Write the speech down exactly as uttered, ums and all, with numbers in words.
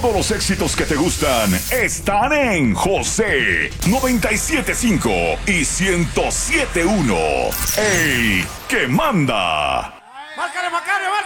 Todos los éxitos que te gustan están en José noventa y siete punto cinco y ciento siete punto uno. ¡El que manda! ¡Márcale, Macario,